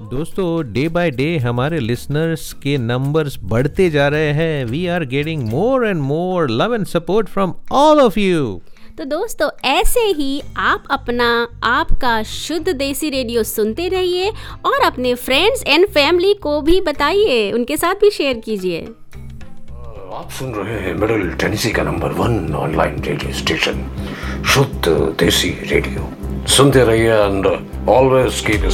दोस्तों day by day हमारे listeners के नंबर्स बढ़ते जा रहे हैं. We are getting more and more love and support from all of you. तो दोस्तों ऐसे ही आप आपका शुद्ध देसी रेडियो सुनते रहिए और अपने फ्रेंड्स एंड फैमिली को भी बताइए, उनके साथ भी शेयर कीजिए. आप सुन रहे हैं मिडिल टेनेसी का नंबर 1 ऑनलाइन रेडियो स्टेशन शुद्ध देसी रेडियो. सुनते रहिए एंड ऑलवेज कीप